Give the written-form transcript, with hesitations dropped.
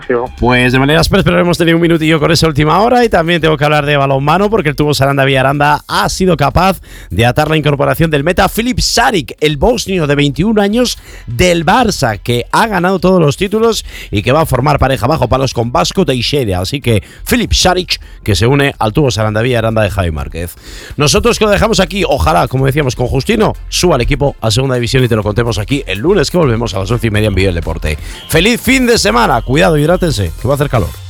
Sergio. Pues de manera express, pero hemos tenido un minutillo con esa última hora y también tengo que hablar de balonmano porque el Tubos Aranda Villaranda ha sido capaz de atar la incorporación del meta Filip Šarić, el bosnio de 21 años del Barça, que ha ganado todos los títulos y que va a formar pareja bajo palos con Vasco Teixeira. Así que Filip Šarić, que se une al Tubos Aranda Villaranda de Javi Márquez. Nosotros que lo dejamos aquí, ojalá, como decíamos con Justino, suba el equipo a segunda división y te lo contemos aquí el lunes, que volvemos a las 11:30 en Vídeo del Deporte. ¡Feliz fin de semana! Cuidado, hidrátense, que va a hacer calor.